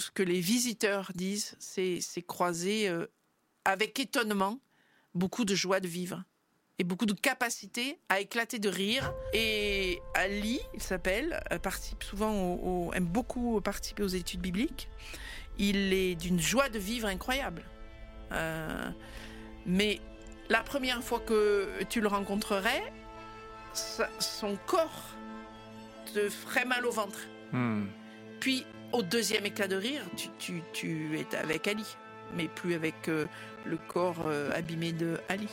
ce que les visiteurs disent, c'est croiser avec étonnement beaucoup de joie de vivre et beaucoup de capacité à éclater de rire. Et Ali, il s'appelle, aime beaucoup participer aux études bibliques. Il est d'une joie de vivre incroyable. Mais la première fois que tu le rencontrerais, son corps te ferait mal au ventre. Puis, au deuxième éclat de rire, tu es avec Ali, mais plus avec le corps abîmé de Ali.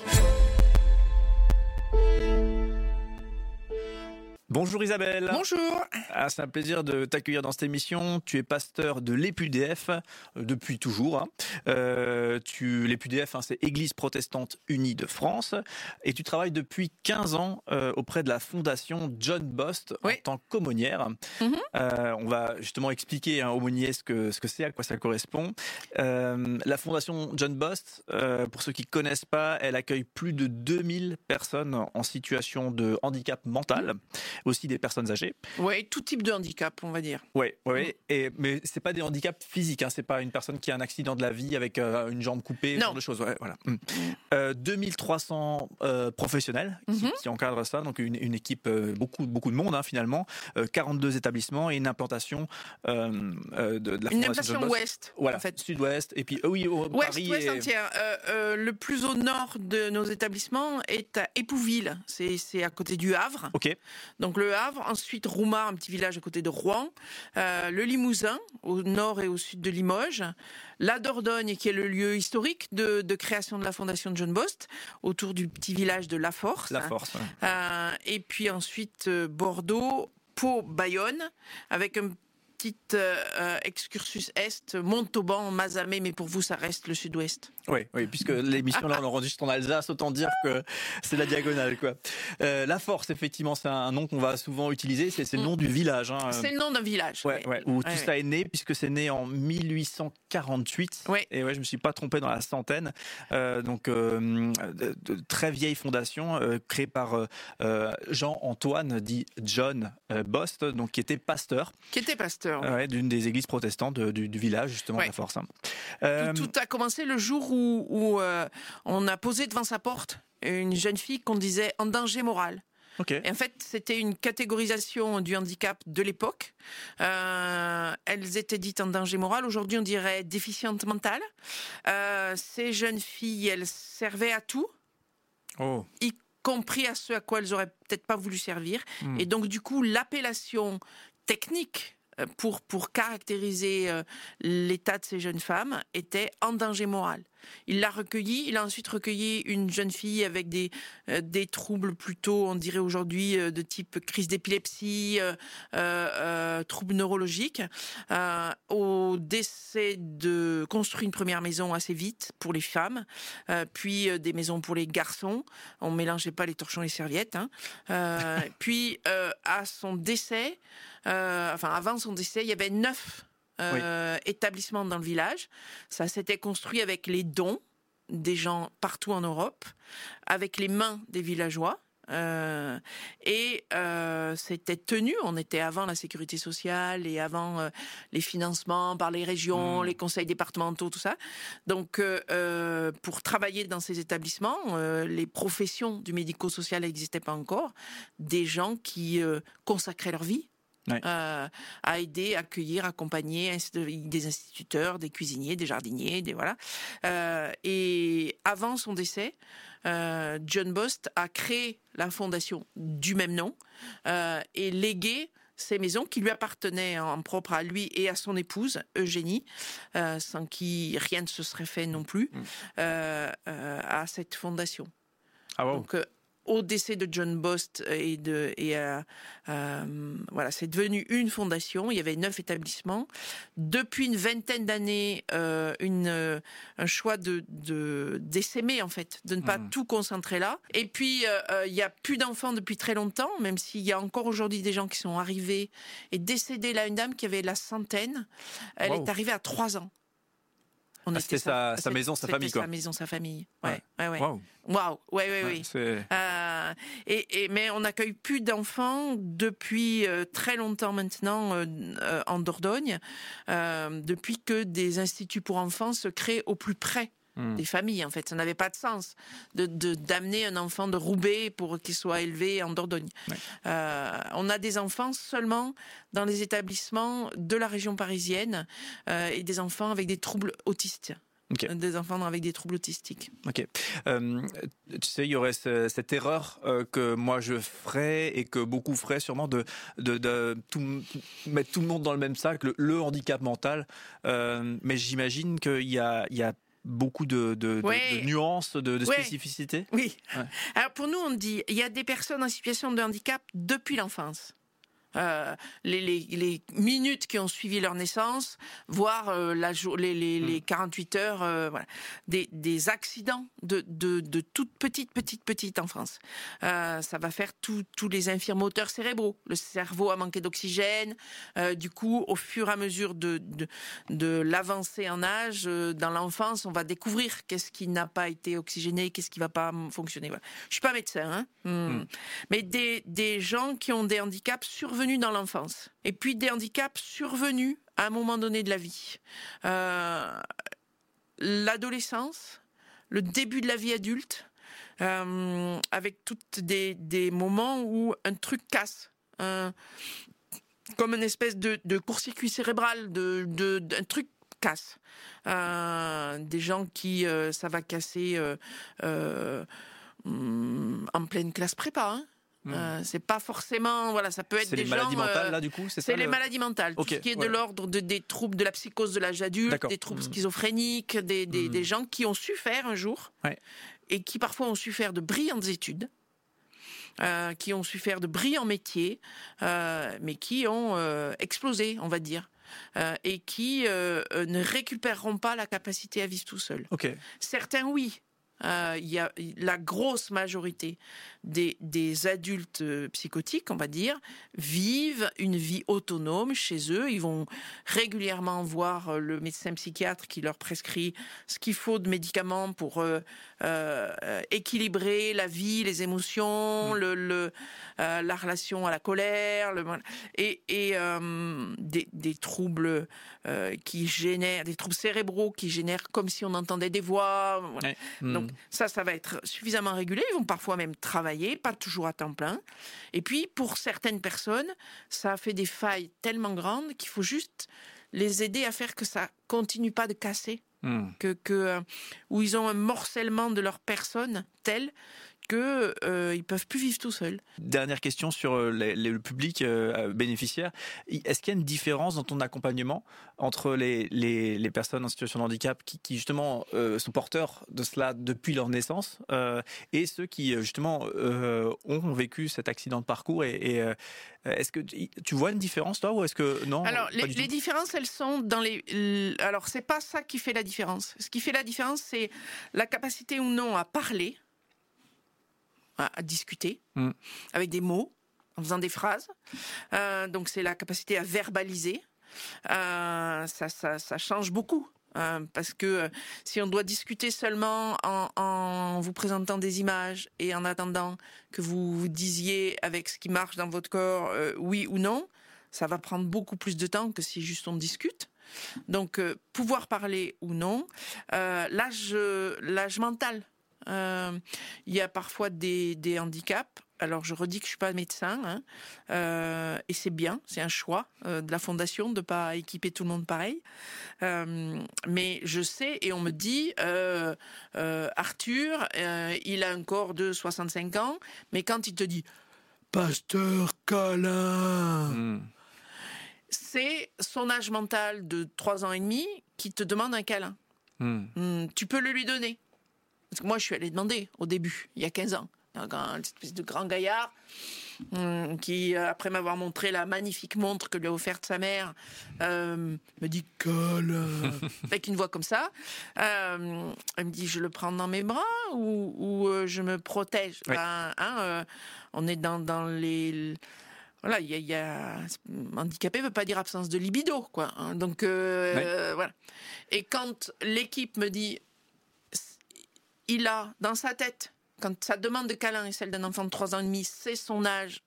Bonjour Isabelle. Bonjour. C'est un plaisir de t'accueillir dans cette émission. Tu es pasteur de l'EPUDF depuis toujours. L'EPUDF, c'est Église protestante unie de France. Et tu travailles depuis 15 ans auprès de la fondation John Bost en tant qu'aumônière. On va justement expliquer aumônier ce que c'est, à quoi ça correspond. La fondation John Bost, pour ceux qui ne connaissent pas, elle accueille plus de 2000 personnes en situation de handicap mental. Aussi des personnes âgées. Oui, tout type de handicap, on va dire. Oui. Mais c'est pas des handicaps physiques. C'est pas une personne qui a un accident de la vie avec une jambe coupée, ce genre de choses. Ouais, voilà. 2300 professionnels qui encadrent ça, donc une équipe, beaucoup de monde finalement. 42 établissements et une implantation de la Fondation. Une implantation ouest, voilà, en fait. Sud-ouest. Et puis Paris. Ouest entière. Le plus au nord de nos établissements est à Épouville. C'est à côté du Havre. Ok. Donc le Havre, ensuite Roumar, un petit village à côté de Rouen, le Limousin, au nord et au sud de Limoges, la Dordogne, qui est le lieu historique de création de la fondation de John Bost, autour du petit village de La Force. Et puis ensuite Bordeaux, Pau, Bayonne, avec un petit excursus est, Montauban, Mazamet, mais pour vous ça reste le sud-ouest. Oui, puisque l'émission là on enregistre en Alsace, autant dire que c'est la diagonale quoi. La Force, effectivement, c'est un nom qu'on va souvent utiliser, c'est le nom du village. C'est le nom d'un village. Où tout ça est né, puisque c'est né en 1848. Et je me suis pas trompé dans la centaine. De très vieille fondation créée par Jean-Antoine dit John Bost, donc qui était pasteur. D'une des églises protestantes du village justement de La Force. Tout a commencé le jour où on a posé devant sa porte une jeune fille qu'on disait en danger moral. Et en fait, c'était une catégorisation du handicap de l'époque. Elles étaient dites en danger moral. Aujourd'hui, on dirait déficientes mentales. Ces jeunes filles, elles servaient à tout, y compris à ce à quoi elles auraient peut-être pas voulu servir. Et donc, du coup, l'appellation technique pour caractériser l'état de ces jeunes femmes était en danger moral. Il l'a recueilli. Il a ensuite recueilli une jeune fille avec des troubles plutôt, on dirait aujourd'hui, de type crise d'épilepsie, troubles neurologiques. Au décès de construire une première maison assez vite pour les femmes, puis des maisons pour les garçons. On mélangeait pas les torchons et les serviettes. Puis à son décès, avant son décès, il y avait 9 établissements dans le village. Ça s'était construit avec les dons des gens partout en Europe, avec les mains des villageois. C'était tenu, on était avant la sécurité sociale et avant les financements par les régions, les conseils départementaux, tout ça. Donc, pour travailler dans ces établissements, les professions du médico-social n'existaient pas encore. Des gens qui consacraient leur vie à aider, accueillir, accompagner des instituteurs, des cuisiniers, des jardiniers, et avant son décès, John Bost a créé la fondation du même nom et légué ces maisons qui lui appartenaient en propre à lui et à son épouse Eugénie, sans qui rien ne se serait fait non plus, à cette fondation. Donc, au décès de John Bost c'est devenu une fondation. Il y avait 9 établissements. Depuis une vingtaine d'années, un choix d'essaimer en fait, de ne pas tout concentrer là. Et puis il y a plus d'enfants depuis très longtemps, même s'il y a encore aujourd'hui des gens qui sont arrivés et décédés. Là, une dame qui avait la centaine, elle est arrivée à 3 ans. C'était sa maison, sa famille, quoi. Sa maison, sa famille. Ouais. Waouh. Waouh. Oui. Mais on n'accueille plus d'enfants depuis très longtemps maintenant en Dordogne, depuis que des instituts pour enfants se créent au plus près des familles. En fait, ça n'avait pas de sens d'amener un enfant de Roubaix pour qu'il soit élevé en Dordogne. Ouais. On a des enfants seulement dans les établissements de la région parisienne et des enfants avec des troubles autistes. Okay. Des enfants avec des troubles autistiques. Ok. Tu sais, il y aurait cette erreur que moi je ferais et que beaucoup feraient sûrement de mettre tout le monde dans le même sac, le handicap mental. Mais j'imagine qu'il y a beaucoup de nuances, de spécificités. Oui. Ouais. Alors pour nous, on dit il y a des personnes en situation de handicap depuis l'enfance. Les minutes qui ont suivi leur naissance, voire les 48 heures, voilà. Des accidents de toute petite enfance. Ça va faire tous les infirmoteurs cérébraux. Le cerveau a manqué d'oxygène. Du coup, au fur et à mesure de l'avancée en âge, dans l'enfance, on va découvrir qu'est-ce qui n'a pas été oxygéné, qu'est-ce qui va pas fonctionner. Voilà. Je suis pas médecin, mais des gens qui ont des handicaps survenus dans l'enfance, et puis des handicaps survenus à un moment donné de la vie. L'adolescence, le début de la vie adulte, avec toutes des moments où un truc casse, comme une espèce de court-circuit cérébral, d'un truc casse. Des gens qui, ça va casser en pleine classe prépa, c'est pas forcément, voilà, ça peut être des gens. C'est les maladies mentales là du coup, c'est les maladies mentales, tout ce qui est de l'ordre des troubles de la psychose de l'âge adulte, des troubles schizophréniques, des gens qui ont su faire un jour et qui parfois ont su faire de brillantes études, qui ont su faire de brillants métiers, mais qui ont explosé, on va dire. Et qui ne récupéreront pas la capacité à vivre tout seul. Okay. Certains, oui. Il y a la grosse majorité des adultes psychotiques, on va dire, vivent une vie autonome chez eux. Ils vont régulièrement voir le médecin psychiatre qui leur prescrit ce qu'il faut de médicaments pour équilibrer la vie, les émotions, la relation à la colère, et des troubles qui génèrent, des troubles cérébraux qui génèrent comme si on entendait des voix. Voilà. Donc ça va être suffisamment régulé. Ils vont parfois même travailler, pas toujours à temps plein. Et puis pour certaines personnes, ça a fait des failles tellement grandes qu'il faut juste les aider à faire que ça continue pas de casser, où ils ont un morcellement de leur personne tel qu'ils peuvent plus vivre tout seuls. Dernière question sur le public bénéficiaire. Est-ce qu'il y a une différence dans ton accompagnement entre les personnes en situation de handicap qui justement sont porteurs de cela depuis leur naissance et ceux qui justement ont vécu cet accident de parcours et est-ce que tu vois une différence toi ou est-ce que non? Alors les différences, elles sont dans alors c'est pas ça qui fait la différence. Ce qui fait la différence, c'est la capacité ou non à parler, à discuter avec des mots, en faisant des phrases. Donc c'est la capacité à verbaliser. Ça change beaucoup. Parce que si on doit discuter seulement en vous présentant des images et en attendant que vous disiez avec ce qui marche dans votre corps oui ou non, ça va prendre beaucoup plus de temps que si juste on discute. Donc pouvoir parler ou non, l'âge mental. Il y a parfois des handicaps. Alors je redis que je suis pas médecin, et c'est bien, c'est un choix de la fondation de pas équiper tout le monde pareil. Mais je sais et on me dit Arthur, il a un corps de 65 ans, mais quand il te dit Pasteur câlin, c'est son âge mental de 3 ans et demi qui te demande un câlin. Tu peux le lui donner. Parce que moi, je suis allée demander au début, il y a 15 ans. Un espèce de grand gaillard qui, après m'avoir montré la magnifique montre que lui a offerte sa mère, me dit « Câlin !» avec une voix comme ça. Elle me dit « Je le prends dans mes bras ou je me protège ?» On est dans les... voilà, handicapé veut pas dire absence de libido, quoi. Hein, donc voilà. Et quand l'équipe me dit, il a dans sa tête, quand sa demande de câlin est celle d'un enfant de 3 ans et demi, c'est son âge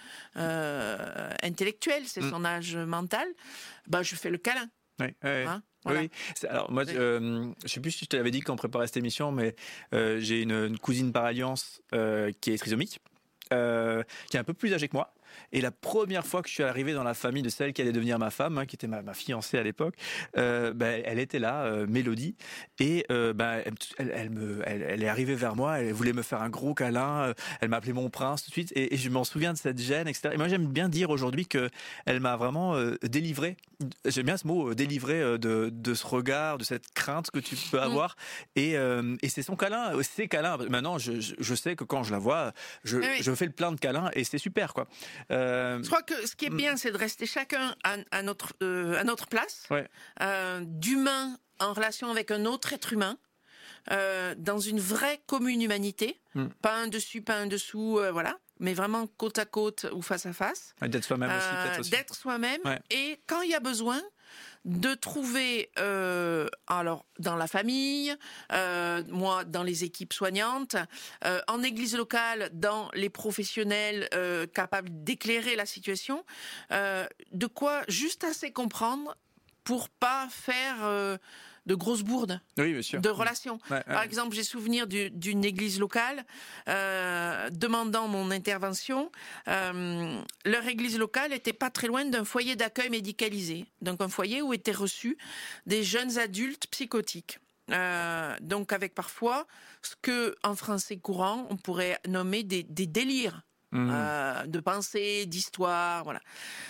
intellectuel, c'est son âge mental, je fais le câlin. Oui. Hein, voilà. Oui. Alors moi, je sais plus si je te l'avais dit quand on préparait cette émission, mais j'ai une cousine par alliance qui est trisomique, qui est un peu plus âgée que moi. Et la première fois que je suis arrivé dans la famille de celle qui allait devenir ma femme, qui était ma fiancée à l'époque, elle était là, Mélodie, et elle est arrivée vers moi, elle voulait me faire un gros câlin, elle m'a appelé mon prince tout de suite, et je m'en souviens de cette gêne, etc. Et moi j'aime bien dire aujourd'hui qu'elle m'a vraiment délivré, j'aime bien ce mot, délivré de ce regard, de cette crainte que tu peux avoir, et c'est son câlin, ses câlins. Maintenant je sais que quand je la vois, je fais le plein de câlins, et c'est super, quoi. Je crois que ce qui est bien, c'est de rester chacun à notre place, d'humain en relation avec un autre être humain, dans une vraie commune humanité, pas un dessus, pas un dessous, voilà, mais vraiment côte à côte ou face à face. D'être soi-même aussi, peut-être aussi. D'être soi-même, et quand il y a besoin, de trouver, alors dans la famille, moi dans les équipes soignantes, en église locale, dans les professionnels capables d'éclairer la situation, de quoi juste assez comprendre pour pas faire de grosses bourdes, oui, bien sûr, de relations. Par exemple, j'ai souvenir d'une église locale demandant mon intervention. Leur église locale était pas très loin d'un foyer d'accueil médicalisé, donc un foyer où étaient reçus des jeunes adultes psychotiques. Donc avec parfois ce que en français courant on pourrait nommer des délires. De pensée, d'histoire, voilà.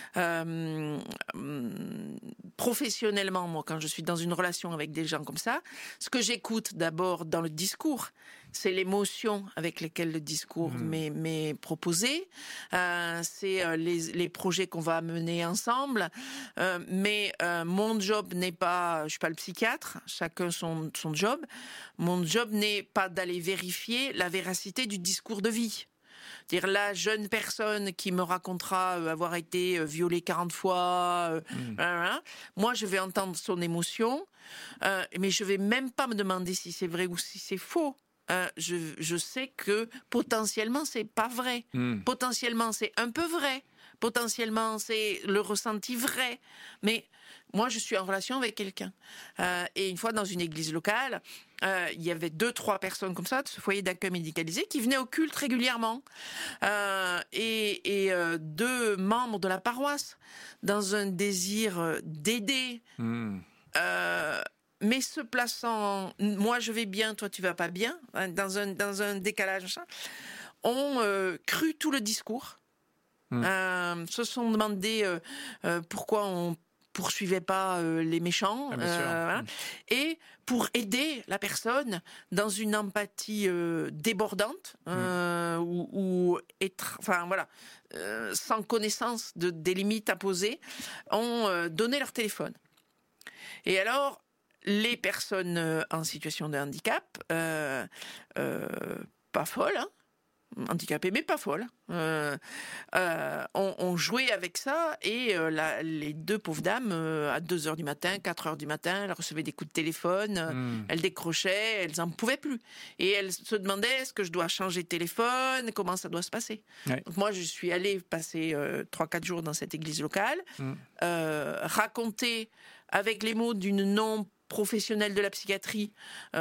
Professionnellement, moi, quand je suis dans une relation avec des gens comme ça, ce que j'écoute d'abord dans le discours, c'est l'émotion avec laquelle le discours m'est proposé, c'est les projets qu'on va mener ensemble, mais mon job n'est pas, je suis pas le psychiatre, chacun son job, mon job n'est pas d'aller vérifier la véracité du discours de vie. C'est-à-dire la jeune personne qui me racontera avoir été violée 40 fois, moi je vais entendre son émotion, mais je vais même pas me demander si c'est vrai ou si c'est faux. Je sais que potentiellement c'est pas vrai, potentiellement c'est un peu vrai, potentiellement c'est le ressenti vrai, mais moi je suis en relation avec quelqu'un. Et une fois dans une église locale, il y avait 2-3 personnes comme ça de ce foyer d'accueil médicalisé qui venaient au culte régulièrement, et 2 membres de la paroisse dans un désir d'aider, mais se plaçant, moi je vais bien, toi tu vas pas bien, dans un décalage, ont cru tout le discours, se sont demandé pourquoi on poursuivait pas les méchants, voilà. Et pour aider la personne dans une empathie débordante, ou enfin voilà, sans connaissance des limites à poser, ont donné leur téléphone. Et alors les personnes en situation de handicap, pas folles, handicapées mais pas folles, ont joué avec ça, et les 2 pauvres dames, à 2h du matin, 4h du matin, elles recevaient des coups de téléphone, elles décrochaient, elles en pouvaient plus, et elles se demandaient est-ce que je dois changer de téléphone, comment ça doit se passer. Donc moi je suis allée passer 3-4 jours dans cette église locale, raconter avec les mots d'une non-professionnelle de la psychiatrie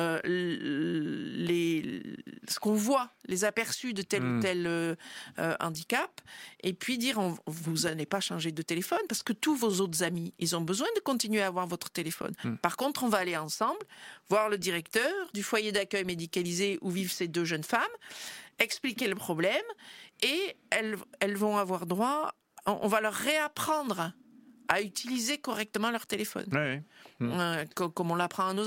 ce qu'on voit, les aperçus de tel ou tel handicap, et puis dire vous n'allez pas changer de téléphone parce que tous vos autres amis, ils ont besoin de continuer à avoir votre téléphone. Par contre, on va aller ensemble voir le directeur du foyer d'accueil médicalisé où vivent ces 2 jeunes femmes, expliquer le problème, et elles vont avoir droit, on va leur réapprendre à utiliser correctement leur téléphone, comme on l'apprend à nos ados.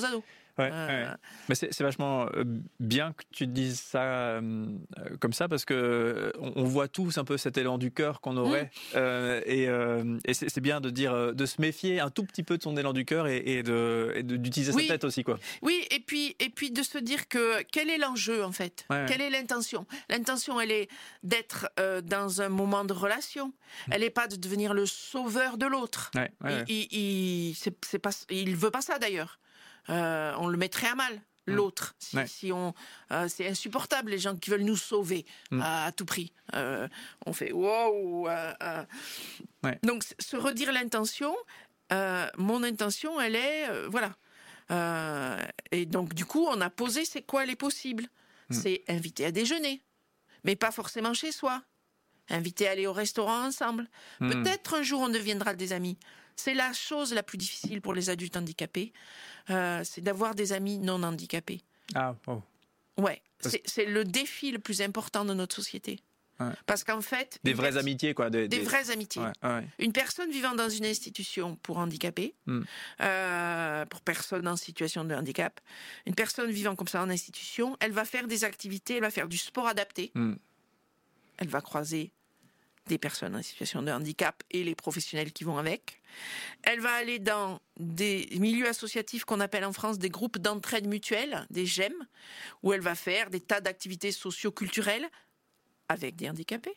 Mais c'est vachement bien que tu dises ça comme ça, parce que on voit tous un peu cet élan du cœur qu'on aurait, et c'est bien de dire, de se méfier un tout petit peu de son élan du cœur et d'utiliser sa tête aussi, quoi. Oui, et puis de se dire que quel est l'enjeu en fait, quelle est l'intention. L'intention, elle est d'être dans un moment de relation. Elle n'est pas de devenir le sauveur de l'autre. Il veut pas ça d'ailleurs. On le mettrait à mal, l'autre. Si on, c'est insupportable, les gens qui veulent nous sauver à tout prix. On fait wow. Donc, se redire l'intention, mon intention, elle est, voilà. Et donc, du coup, on a posé c'est quoi les possibles. C'est inviter à déjeuner, mais pas forcément chez soi. Inviter à aller au restaurant ensemble. Peut-être un jour, on deviendra des amis. C'est la chose la plus difficile pour les adultes handicapés, c'est d'avoir des amis non handicapés. Ouais, c'est le défi le plus important de notre société. Parce qu'en fait... Des vraies amitiés, quoi. Des vraies amitiés. Une personne vivant dans une institution pour handicapés, pour personnes en situation de handicap, une personne vivant comme ça en institution, elle va faire des activités, elle va faire du sport adapté. Elle va croiser des personnes en situation de handicap et les professionnels qui vont avec. Elle va aller dans des milieux associatifs qu'on appelle en France des groupes d'entraide mutuelle, des GEM, où elle va faire des tas d'activités socio-culturelles avec des handicapés.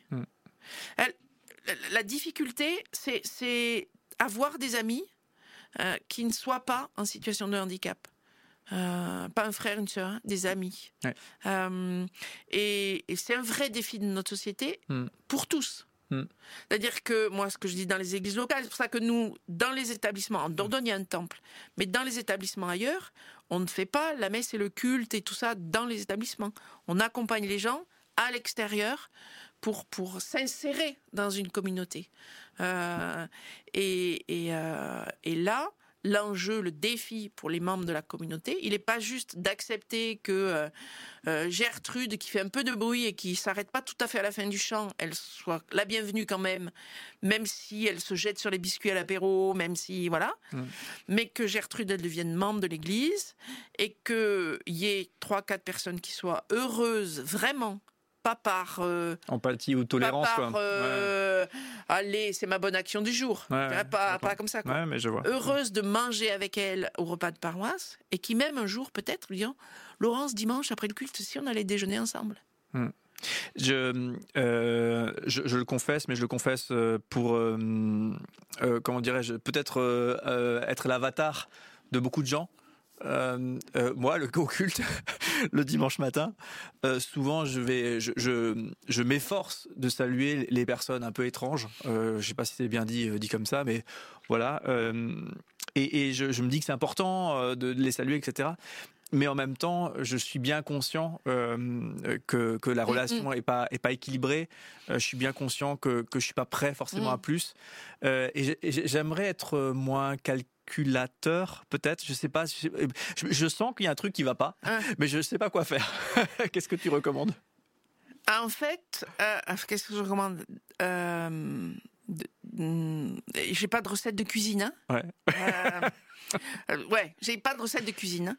La difficulté, c'est avoir des amis qui ne soient pas en situation de handicap. Pas un frère, une sœur, des amis. Et c'est un vrai défi de notre société pour tous. C'est-à-dire que moi, ce que je dis dans les églises locales, c'est pour ça que nous, dans les établissements, en Dordogne, il y a un temple, mais dans les établissements ailleurs, on ne fait pas la messe et le culte et tout ça dans les établissements. On accompagne les gens à l'extérieur pour s'insérer dans une communauté. Et là, l'enjeu, le défi pour les membres de la communauté, il n'est pas juste d'accepter que Gertrude, qui fait un peu de bruit et qui ne s'arrête pas tout à fait à la fin du chant, elle soit la bienvenue quand même si elle se jette sur les biscuits à l'apéro, même si, voilà. Mais que Gertrude, elle devienne membre de l'église et qu'il y ait 3-4 personnes qui soient heureuses, vraiment, pas par empathie ou tolérance, pas par, allez, c'est ma bonne action du jour, pas comme ça, quoi. Mais je vois. Heureuse de manger avec elle au repas de paroisse et qui même un jour peut-être lui disant Laurence, dimanche après le culte, si on allait déjeuner ensemble. Je le confesse, mais je le confesse pour comment dirais-je, peut-être être l'avatar de beaucoup de gens. Moi, au culte, le dimanche matin, souvent je m'efforce de saluer les personnes un peu étranges. Je sais pas si c'est bien dit comme ça, mais voilà. Et je me dis que c'est important de les saluer, etc. Mais en même temps, je suis bien conscient que la relation est pas équilibrée. Je suis bien conscient que je suis pas prêt forcément à plus. Et j'aimerais être moins calculateur, peut-être. Je sais pas. Je sens qu'il y a un truc qui va pas, mais je sais pas quoi faire. Qu'est-ce que tu recommandes ? En fait, qu'est-ce que je recommande ? J'ai pas de recette de cuisine. J'ai pas de recette de cuisine.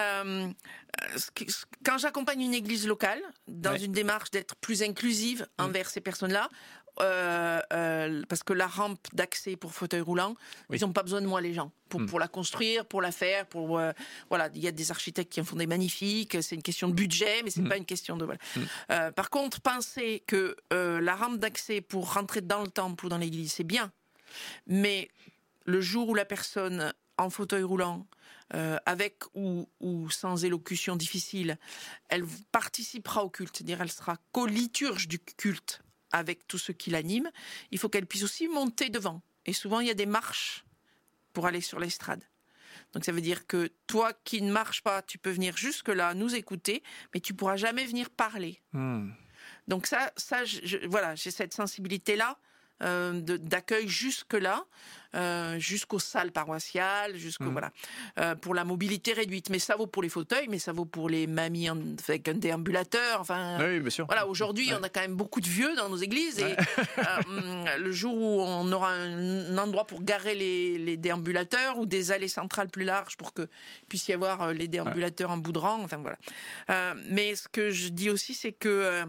Quand j'accompagne une église locale dans une démarche d'être plus inclusive envers ces personnes-là, parce que la rampe d'accès pour fauteuil roulant, ils n'ont pas besoin de moi, les gens, pour la construire, pour la faire, voilà, il y a des architectes qui en font des magnifiques. C'est une question de budget, mais c'est pas une question de voilà. Par contre, penser que la rampe d'accès pour rentrer dans le temple ou dans l'église, c'est bien, mais le jour où la personne en fauteuil roulant, avec ou sans élocution difficile, elle participera au culte, c'est-à-dire elle sera co-liturge du culte avec tout ce qui l'anime, il faut qu'elle puisse aussi monter devant. Et souvent, il y a des marches pour aller sur l'estrade. Donc ça veut dire que toi qui ne marches pas, tu peux venir jusque-là, nous écouter, mais tu pourras jamais venir parler. Donc ça, voilà, j'ai cette sensibilité-là. d'accueil jusque-là, jusqu'aux salles paroissiales, pour la mobilité réduite. Mais ça vaut pour les fauteuils, mais ça vaut pour les mamies avec un déambulateur. Enfin, oui, bien sûr. Voilà, aujourd'hui, on a quand même beaucoup de vieux dans nos églises. Et le jour où on aura un endroit pour garer les déambulateurs ou des allées centrales plus larges pour qu'il puisse y avoir les déambulateurs en bout de rang. Enfin, voilà. Mais ce que je dis aussi, c'est que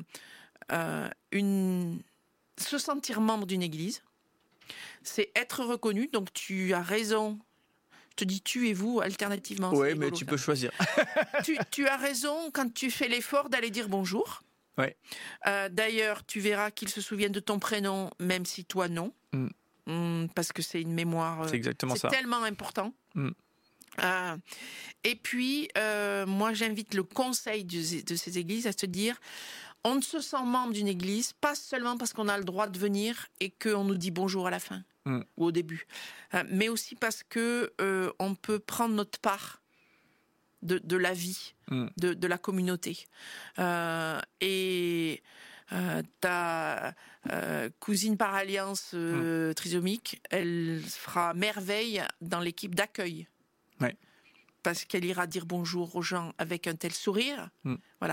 se sentir membre d'une église, c'est être reconnu. Donc tu as raison. Je te dis tu et vous alternativement. Oui, mais tu peux choisir. tu as raison quand tu fais l'effort d'aller dire bonjour. Ouais. D'ailleurs, tu verras qu'ils se souviennent de ton prénom, même si toi non. Parce que c'est une mémoire. C'est exactement ça. C'est tellement important. Et puis, moi, j'invite le conseil de ces églises à se dire, on ne se sent membre d'une église pas seulement parce qu'on a le droit de venir et qu'on nous dit bonjour à la fin ou au début, mais aussi parce que on peut prendre notre part de la vie de la communauté. Et ta cousine par alliance trisomique, elle fera merveille dans l'équipe d'accueil. Ouais. Parce qu'elle ira dire bonjour aux gens avec un tel sourire. Voilà.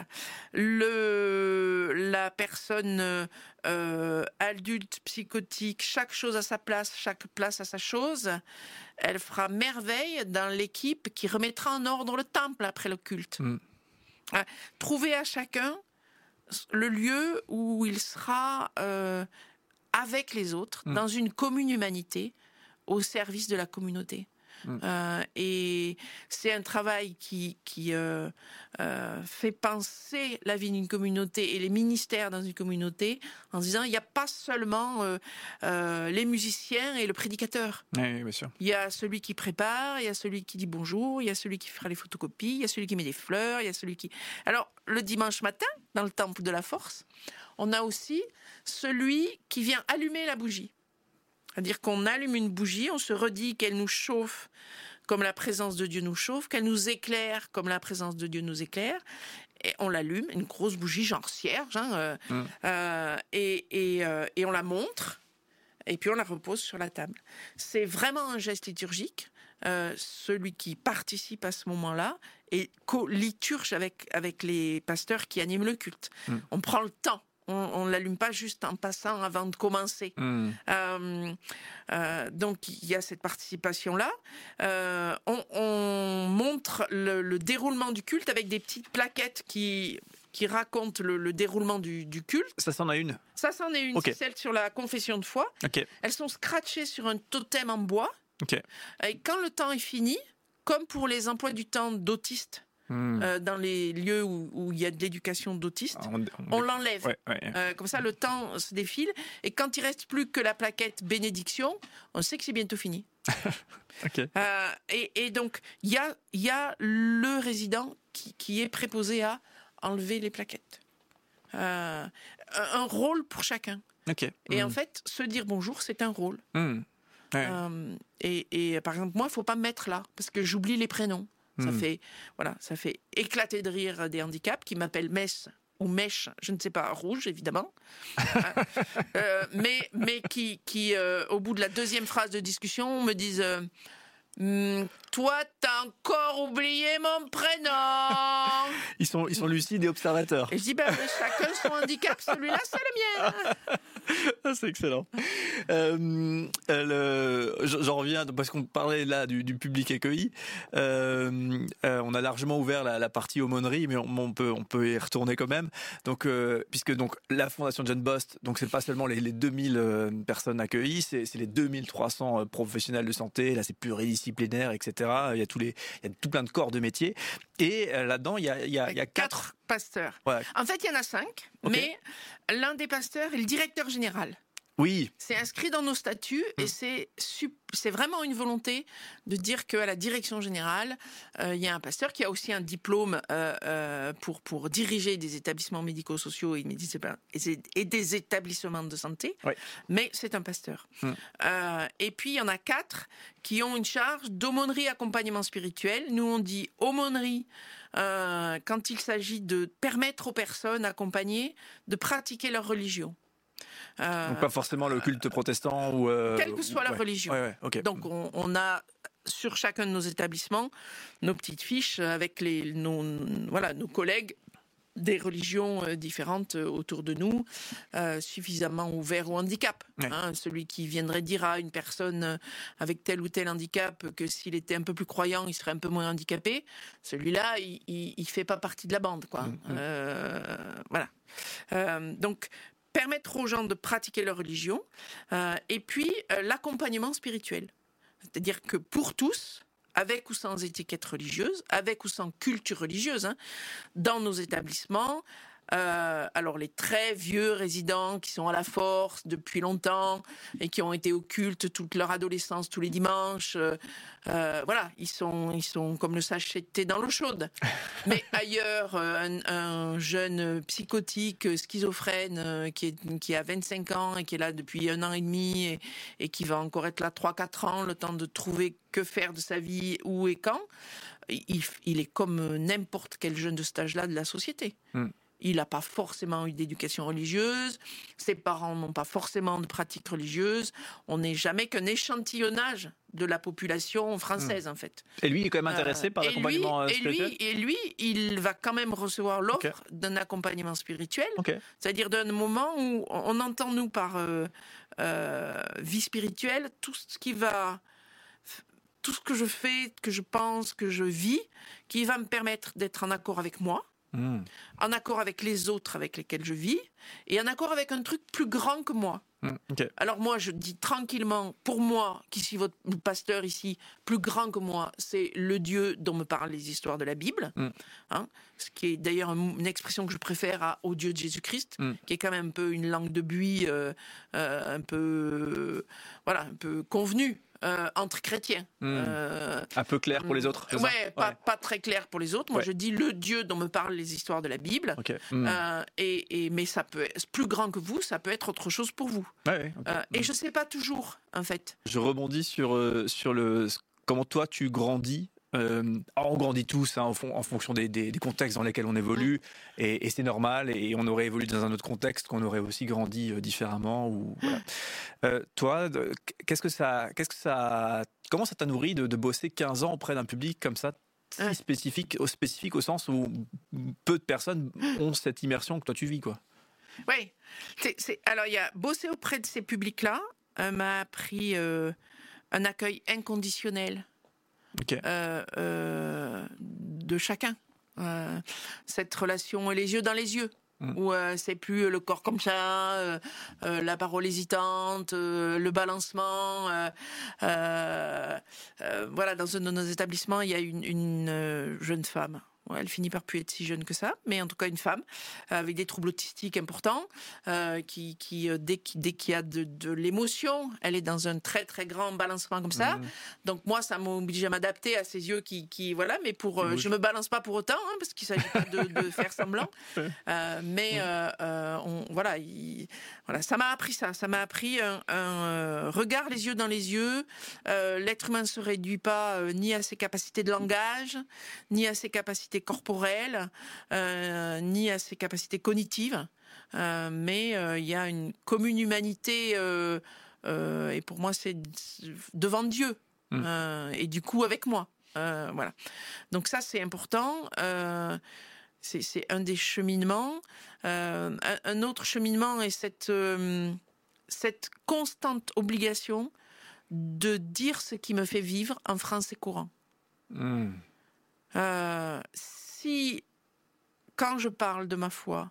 La personne adulte, psychotique, chaque chose à sa place, chaque place à sa chose, elle fera merveille dans l'équipe qui remettra en ordre le temple après le culte. Trouver à chacun le lieu où il sera avec les autres, dans une commune humanité, au service de la communauté. Et c'est un travail qui fait penser la vie d'une communauté et les ministères dans une communauté en se disant il n'y a pas seulement les musiciens et le prédicateur. Oui, bien sûr. Il y a celui qui prépare, il y a celui qui dit bonjour, il y a celui qui fera les photocopies, il y a celui qui met des fleurs, il y a celui qui... Alors, le dimanche matin, dans le temple de la force, on a aussi celui qui vient allumer la bougie. C'est-à-dire qu'on allume une bougie, on se redit qu'elle nous chauffe comme la présence de Dieu nous chauffe, qu'elle nous éclaire comme la présence de Dieu nous éclaire, et on l'allume, une grosse bougie genre cierge, et on la montre, et puis on la repose sur la table. C'est vraiment un geste liturgique. Celui qui participe à ce moment-là et co-liturge avec les pasteurs qui animent le culte. On prend le temps. On ne l'allume pas juste en passant avant de commencer. Donc, il y a cette participation-là. On montre le déroulement du culte avec des petites plaquettes qui racontent le déroulement du culte. Ça, c'en a une. Ça, c'en est une. Okay. C'est celle sur la confession de foi. Okay. Elles sont scratchées sur un totem en bois. Okay. Et quand le temps est fini, comme pour les emplois du temps d'autistes, dans les lieux où il y a de l'éducation d'autistes, on l'enlève. Comme ça, le temps se défile. Et quand il reste plus que la plaquette bénédiction, on sait que c'est bientôt fini. Okay. Et donc, il y a le résident qui est préposé à enlever les plaquettes. Un rôle pour chacun. Okay. Et en fait, se dire bonjour, c'est un rôle. Et par exemple, moi, il ne faut pas me mettre là, parce que j'oublie les prénoms. Ça fait éclater de rire des handicaps qui m'appellent Mess ou Mèche, je ne sais pas, rouge évidemment, mais qui au bout de la deuxième phrase de discussion me disent toi, t'as encore oublié mon prénom. Ils sont lucides et observateurs. Et je dis chacun son handicap, celui-là c'est le mien. C'est excellent. J'en reviens parce qu'on parlait là du public accueilli. On a largement ouvert la partie aumônerie, mais on peut y retourner quand même. Donc, puisque la Fondation John Bost, donc c'est pas seulement les 2000 personnes accueillies, c'est les 2300 professionnels de santé. Là, c'est pluridisciplinaire, etc. Il y a tout plein de corps de métiers. Et là-dedans, il y a 4 pasteurs. Ouais. En fait, il y en a 5, mais l'un des pasteurs est le directeur général. Oui. C'est inscrit dans nos statuts et c'est vraiment une volonté de dire qu'à la direction générale, il y a un pasteur qui a aussi un diplôme pour diriger des établissements médico-sociaux et des établissements de santé, mais c'est un pasteur. Et puis, il y en a 4 qui ont une charge d'aumônerie accompagnement spirituel. Nous, on dit aumônerie quand il s'agit de permettre aux personnes accompagnées de pratiquer leur religion. Donc pas forcément le culte protestant ou... quelle que soit la religion. Okay. Donc on a sur chacun de nos établissements nos petites fiches avec nos collègues des religions différentes autour de nous, suffisamment ouverts au handicap. Celui qui viendrait dire à une personne avec tel ou tel handicap que s'il était un peu plus croyant, il serait un peu moins handicapé, celui-là, il fait pas partie de la bande, quoi. Voilà. Donc, permettre aux gens de pratiquer leur religion, et puis l'accompagnement spirituel. C'est-à-dire que pour tous, avec ou sans étiquette religieuse, avec ou sans culture religieuse, dans nos établissements. Alors les très vieux résidents qui sont à la force depuis longtemps et qui ont été au culte toute leur adolescence tous les dimanches, voilà, ils sont comme le sachet de thé dans l'eau chaude. Mais ailleurs, un jeune psychotique, schizophrène, qui a 25 ans et qui est là depuis 1 an et demi et qui va encore être là 3-4 ans, le temps de trouver que faire de sa vie, où et quand, il est comme n'importe quel jeune de cet âge-là de la société. Il n'a pas forcément eu d'éducation religieuse, ses parents n'ont pas forcément de pratique religieuse, on n'est jamais qu'un échantillonnage de la population française en fait. Et lui, il est quand même intéressé par l'accompagnement spirituel. Et lui, il va quand même recevoir l'offre d'un accompagnement spirituel, c'est-à-dire d'un moment où on entend nous par vie spirituelle tout ce que je fais, que je pense, que je vis, qui va me permettre d'être en accord avec moi, en accord avec les autres avec lesquels je vis, et en accord avec un truc plus grand que moi. Alors moi, je dis tranquillement, pour moi, qui suis votre pasteur ici, plus grand que moi, c'est le Dieu dont me parlent les histoires de la Bible, ce qui est d'ailleurs une expression que je préfère au Dieu de Jésus-Christ, qui est quand même un peu une langue de buis, un peu convenue. Entre chrétiens. Un peu clair pour les autres. Pas très clair pour les autres. Moi, je dis le Dieu dont me parlent les histoires de la Bible. Mais ça peut être plus grand que vous, ça peut être autre chose pour vous. Et je sais pas toujours, en fait. Je rebondis sur comment toi tu grandis. On grandit tous en fonction des contextes dans lesquels on évolue et c'est normal, et on aurait évolué dans un autre contexte qu'on aurait aussi grandi différemment. Toi, comment ça t'a nourri de bosser 15 ans auprès d'un public comme ça, si spécifique au sens où peu de personnes ont cette immersion que toi tu vis, quoi. Oui, alors il y a bosser auprès de ces publics-là m'a appris un accueil inconditionnel. De chacun, cette relation les yeux dans les yeux, où c'est plus le corps comme ça, la parole hésitante, le balancement. Voilà, dans un de nos établissements, il y a une jeune femme. Elle finit par plus être si jeune que ça, mais en tout cas une femme avec des troubles autistiques importants, qui dès qu'il y a de l'émotion, elle est dans un très très grand balancement comme ça. Donc moi, ça m'oblige à m'adapter à ses yeux qui voilà, mais je me balance pas pour autant, parce qu'il s'agit pas de faire semblant. Ça m'a appris ça. Ça m'a appris un regard les yeux dans les yeux. L'être humain se réduit pas ni à ses capacités de langage, ni à ses capacités corporelles, ni à ses capacités cognitives, mais il y a une commune humanité, et pour moi c'est devant Dieu, et du coup avec moi, voilà. Donc ça c'est important, c'est un des cheminements. Un autre cheminement est cette constante obligation de dire ce qui me fait vivre en français courant. Si, quand je parle de ma foi,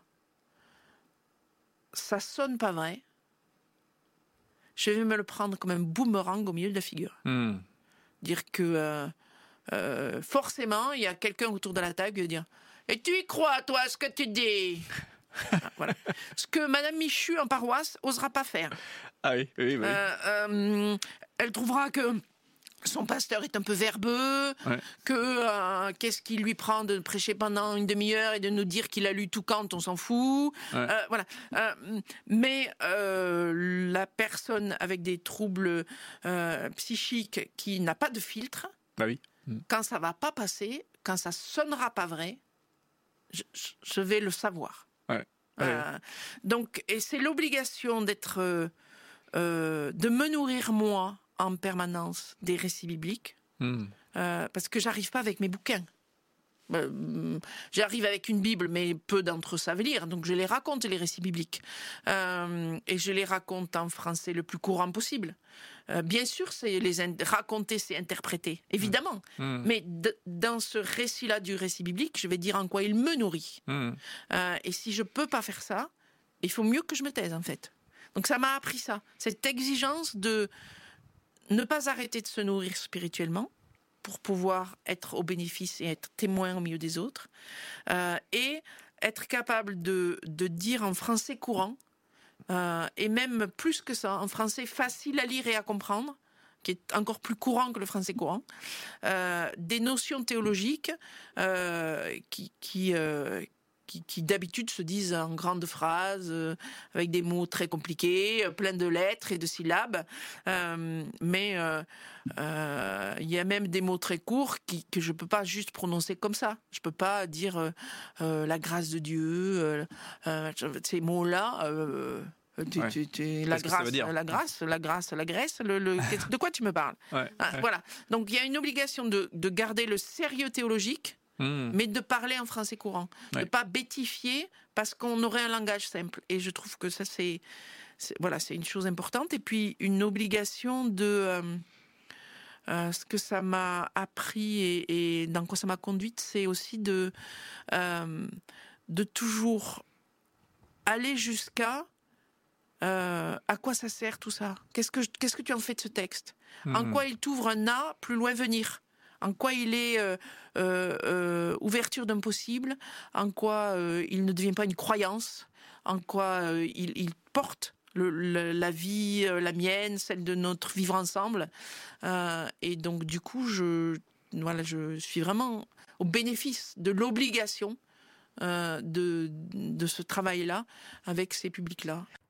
ça sonne pas vrai, je vais me le prendre comme un boomerang au milieu de la figure. Dire que forcément, il y a quelqu'un autour de la table qui va dire « Et tu y crois, toi, ce que tu dis ?» Voilà. Ce que Madame Michu en paroisse osera pas faire. Ah oui. Elle trouvera que son pasteur est un peu verbeux, que qu'est-ce qui lui prend de prêcher pendant une demi-heure et de nous dire qu'il a lu tout Kant, on s'en fout. Voilà. Mais la personne avec des troubles psychiques qui n'a pas de filtre, quand ça va pas passer, quand ça sonnera pas vrai, je vais le savoir. Donc, et c'est l'obligation d'être, de me nourrir moi en permanence des récits bibliques, parce que j'arrive pas avec mes bouquins. J'arrive avec une Bible, mais peu d'entre eux savent lire, donc je les raconte, les récits bibliques. Et je les raconte en français le plus courant possible. Bien sûr, raconter, c'est interpréter, évidemment. Mais dans ce récit-là du récit biblique, je vais dire en quoi il me nourrit. Et si je peux pas faire ça, il faut mieux que je me taise, en fait. Donc ça m'a appris ça, cette exigence de ne pas arrêter de se nourrir spirituellement, pour pouvoir être au bénéfice et être témoin au milieu des autres, et être capable de dire en français courant, et même plus que ça, en français facile à lire et à comprendre, qui est encore plus courant que le français courant, des notions théologiques qui d'habitude se disent en grandes phrases, avec des mots très compliqués, plein de lettres et de syllabes. Mais il y a même des mots très courts que je ne peux pas juste prononcer comme ça. Je ne peux pas dire la grâce de Dieu, ces mots-là. La grâce, de quoi tu me parles? Voilà. Donc il y a une obligation de garder le sérieux théologique, mais de parler en français courant, de pas bêtifier parce qu'on aurait un langage simple. Et je trouve que ça c'est une chose importante. Et puis une obligation de ce que ça m'a appris et dans quoi ça m'a conduite, c'est aussi de toujours aller jusqu'à à quoi ça sert tout ça? Qu'est-ce que tu en fais de ce texte? En quoi il t'ouvre un A, plus loin venir? En quoi il est ouverture d'un possible? En quoi il ne devient pas une croyance? En quoi il porte la vie, la mienne, celle de notre vivre ensemble? Et donc du coup, je suis vraiment au bénéfice de l'obligation de ce travail-là avec ces publics-là.